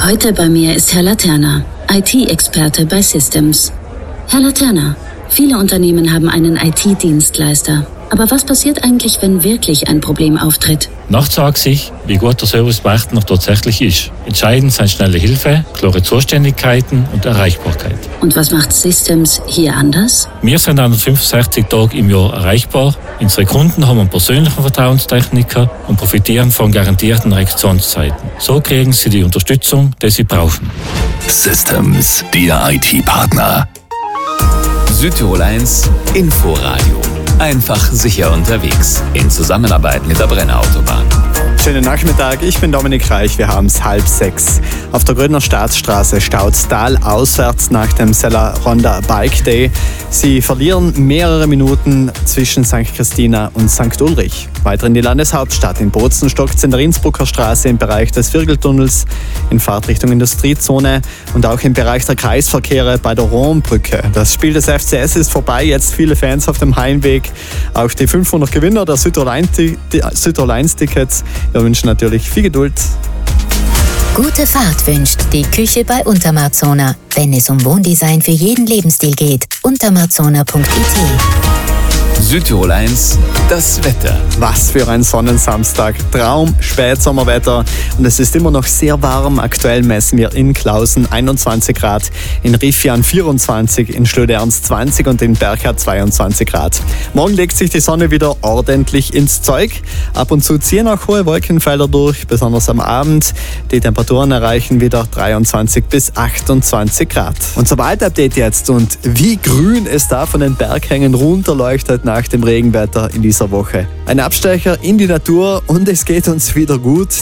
Heute bei mir ist Herr Laterna, IT-Experte bei Systems. Herr Laterna, viele Unternehmen haben einen IT-Dienstleister. Aber was passiert eigentlich, wenn wirklich ein Problem auftritt? Nachts sagt sich, wie gut der Servicepartner tatsächlich ist. Entscheidend sind schnelle Hilfe, klare Zuständigkeiten und Erreichbarkeit. Und was macht Systems hier anders? Wir sind 365 Tage im Jahr erreichbar. Unsere Kunden haben einen persönlichen Vertrauenstechniker und profitieren von garantierten Reaktionszeiten. So kriegen sie die Unterstützung, die sie brauchen. Systems, Ihr IT-Partner. Südtirol 1 Inforadio. Einfach sicher unterwegs. In Zusammenarbeit mit der Brenner Autobahn. Schönen Nachmittag, ich bin Dominik Reich, wir haben es 5:30. Auf der Grödner Staatsstraße staut Tal auswärts nach dem Sella Ronda Bike Day. Sie verlieren mehrere Minuten zwischen St. Christina und St. Ulrich. Weiter in die Landeshauptstadt. In Bozen stockt es in der Innsbrucker Straße im Bereich des Virgeltunnels in Fahrtrichtung Industriezone und auch im Bereich der Kreisverkehre bei der Rohnbrücke. Das Spiel des FCS ist vorbei, jetzt viele Fans auf dem Heimweg. Auch die 500 Gewinner der Südtirol 1 Tickets. Wir wünschen natürlich viel Geduld. Gute Fahrt wünscht die Küche bei Untermarzona. Wenn es um Wohndesign für jeden Lebensstil geht, untermarzona.it. Südtirol 1, das Wetter. Was für ein Sonnensamstag. Traum, Spätsommerwetter. Und es ist immer noch sehr warm. Aktuell messen wir in Klausen 21 Grad, in Riffian 24, in Schlöderns 20 und in Bercha 22 Grad. Morgen legt sich die Sonne wieder ordentlich ins Zeug. Ab und zu ziehen auch hohe Wolkenfelder durch, besonders am Abend. Die Temperaturen erreichen wieder 23 bis 28 Grad. Unser Waldupdate jetzt und wie grün es da von den Berghängen runterleuchtet nach dem Regenwetter in dieser Woche. Ein Abstecher in die Natur und es geht uns wieder gut.